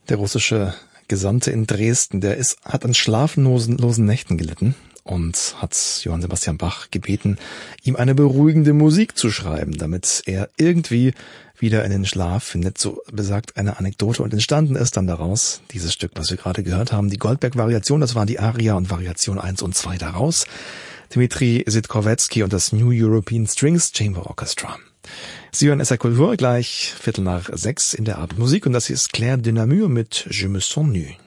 Der russische Gesandte in Dresden, hat an schlaflosen Nächten gelitten und hat Johann Sebastian Bach gebeten, ihm eine beruhigende Musik zu schreiben, damit er irgendwie wieder in den Schlaf findet. So besagt eine Anekdote, und entstanden ist dann daraus dieses Stück, was wir gerade gehört haben, die Goldberg-Variation. Das waren die Aria und Variation 1 und 2 daraus. Dmitri Sitkoretsky und das New European Strings Chamber Orchestra. Sie hören SR Kultur, gleich 5:45 in der Abendmusik, und das hier ist Claire de Namur mit Je me sens nu.